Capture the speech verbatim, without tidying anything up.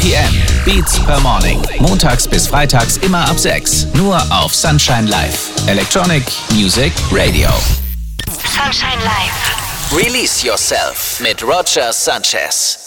P M. Beats per Morning. Montags bis freitags immer ab sechs. Nur auf Sunshine Live. Electronic Music Radio. Sunshine Live. Release Yourself mit Roger Sanchez.